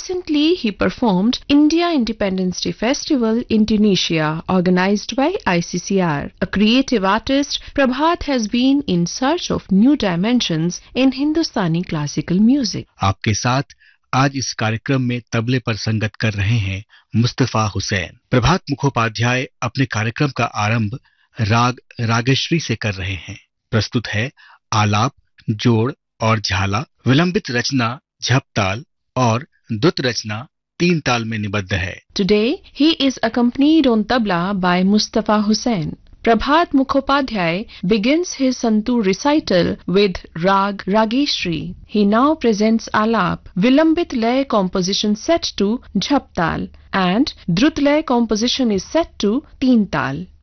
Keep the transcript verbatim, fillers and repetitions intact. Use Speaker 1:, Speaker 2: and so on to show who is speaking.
Speaker 1: Recently, he performed India Independence Day Festival in Tunisia, organized by I C C R. A creative artist, Prabhat has been in search of new dimensions in Hindustani classical music.
Speaker 2: आपके साथ आज इस कार्यक्रम में तबले पर संगत कर रहे हैं मुस्तफा हुसैन। प्रभात मुखोपाध्याय अपने कार्यक्रम का आरंभ राग रागेश्वरी से कर रहे हैं। प्रस्तुत है आलाप, जोड़ और झाला। विलंबित रचना झपताल और द्रुत रचना तीन ताल में निबद्ध है।
Speaker 1: Today, he is accompanied on tabla by Mustafa Hussain. Prabhat Mukhopadhyay begins his Santur recital with Rag Rageshri. He now presents Alap, Vilambit Lay composition set to Jhaptal, and Drut Lay composition is set to Teen Tal.